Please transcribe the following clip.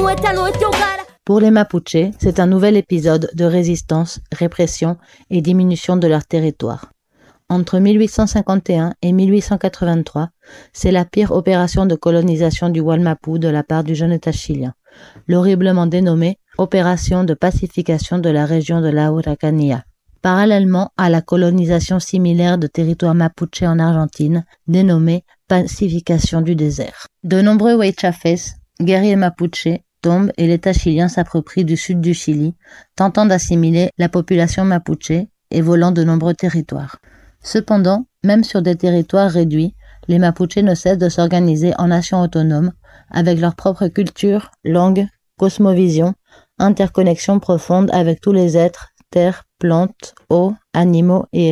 Pour les Mapuches, c'est un nouvel épisode de résistance, répression et diminution de leur territoire. Entre 1851 et 1883, c'est la pire opération de colonisation du Wallmapu de la part du jeune État chilien, l'horriblement dénommée Opération de pacification de la région de la Araucanía. Parallèlement à la colonisation similaire de territoires mapuche en Argentine, dénommée pacification du désert. De nombreux Huaychafes, guerriers mapuches, tombent et l'État chilien s'approprie du sud du Chili, tentant d'assimiler la population mapuche et volant de nombreux territoires. Cependant, même sur des territoires réduits, les Mapuches ne cessent de s'organiser en nations autonomes, avec leur propre culture, langue, cosmovision, interconnexion profonde avec tous les êtres, terres, plantes, eau, animaux et